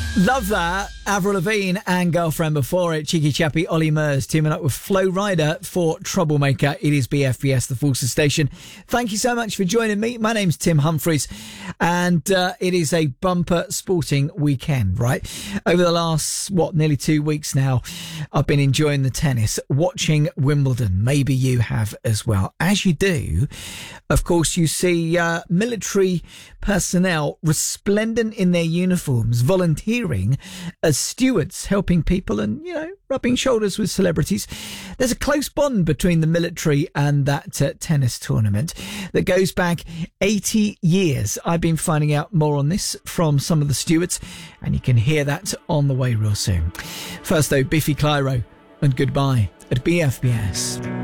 Love that. Avril Lavigne and Girlfriend before it. Cheeky chappy Ollie Murs teaming up with Flo Rida for Troublemaker. It is BFBS, the Forces Station. Thank you so much for joining me. My name's Tim Humphreys, and it is a bumper sporting weekend, right? Over the last, nearly 2 weeks now, I've been enjoying the tennis, watching Wimbledon. Maybe you have as well. As you do, of course, you see military personnel resplendent in their uniforms, volunteering as stewards, helping people and, rubbing shoulders with celebrities. There's a close bond between the military and that tennis tournament that goes back 80 years. I've been finding out more on this from some of the stewards, and you can hear that on the way real soon. First, though, Biffy Clyro and Goodbye at BFBS.